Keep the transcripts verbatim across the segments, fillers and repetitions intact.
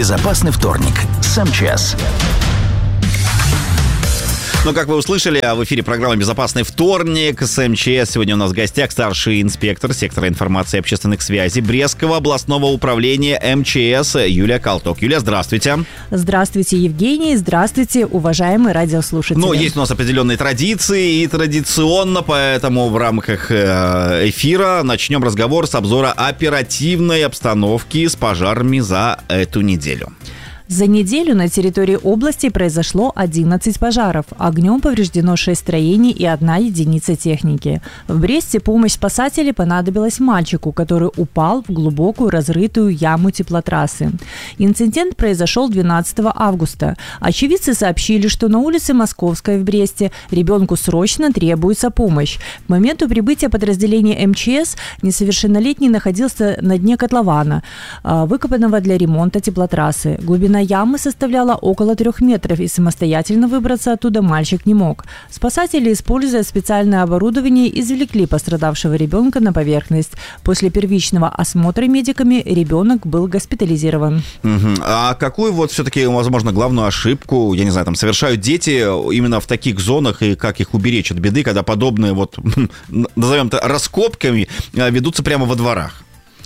Безопасный вторник с эм че эс. Ну, как вы услышали, в эфире программа «Безопасный вторник» с эм че эс. Сегодня у нас в гостях старший инспектор сектора информации и общественных связей Брестского областного управления эм че эс Юлия Колток. Юлия, здравствуйте. Здравствуйте, Евгений. Здравствуйте, уважаемые радиослушатели. Ну, есть у нас определенные традиции, и традиционно, поэтому в рамках эфира начнем разговор с обзора оперативной обстановки с пожарами за эту неделю. За неделю на территории области произошло одиннадцать пожаров. Огнем повреждено шесть строений и одна единица техники. В Бресте помощь спасателей понадобилась мальчику, который упал в глубокую разрытую яму теплотрассы. Инцидент произошел двенадцатого августа. Очевидцы сообщили, что на улице Московской в Бресте ребенку срочно требуется помощь. К моменту прибытия подразделения эм че эс несовершеннолетний находился на дне котлована, выкопанного для ремонта теплотрассы. Глубина ямы составляла около трех метров, и самостоятельно выбраться оттуда мальчик не мог. Спасатели, используя специальное оборудование, извлекли пострадавшего ребенка на поверхность. После первичного осмотра медиками ребенок был госпитализирован. Угу. А какую вот все-таки, возможно, главную ошибку, я не знаю, там совершают дети именно в таких зонах, и как их уберечь от беды, когда подобные вот, назовем это, раскопками ведутся прямо во дворах?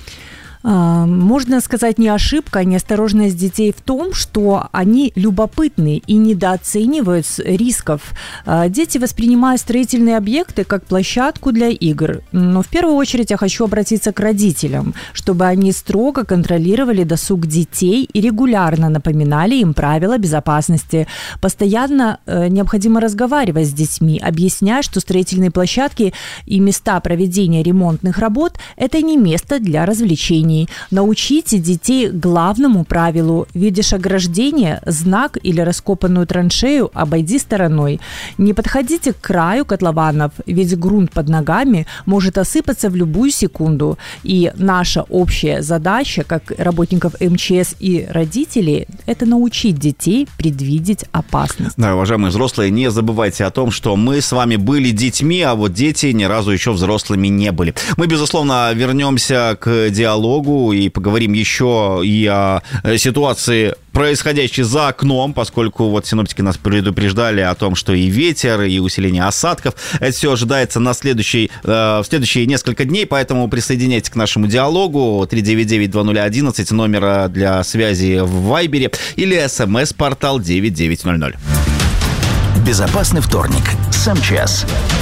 Можно сказать, не ошибка, а неосторожность детей в том, что они любопытны и недооценивают рисков. Дети воспринимают строительные объекты как площадку для игр. Но в первую очередь я хочу обратиться к родителям, чтобы они строго контролировали досуг детей и регулярно напоминали им правила безопасности. Постоянно необходимо разговаривать с детьми, объяснять, что строительные площадки и места проведения ремонтных работ – это не место для развлечений. Научите детей главному правилу: видишь ограждение, знак или раскопанную траншею, обойди стороной. Не подходите к краю котлованов, ведь грунт под ногами может осыпаться в любую секунду. И наша общая задача, как работников эм че эс и родителей, это научить детей предвидеть опасность. Да, уважаемые взрослые, не забывайте о том, что мы с вами были детьми, а вот дети ни разу еще взрослыми не были. Мы, безусловно, вернемся к диалогу и поговорим еще и о ситуации, происходящей за окном, поскольку вот синоптики нас предупреждали о том, что и ветер, и усиление осадков. Это все ожидается на следующий, э, в следующие несколько дней, поэтому присоединяйтесь к нашему диалогу. три девять девять два ноль одиннадцать, номер для связи в Вайбере, или смс-портал девять девять ноль ноль. Безопасный вторник с эм че эс.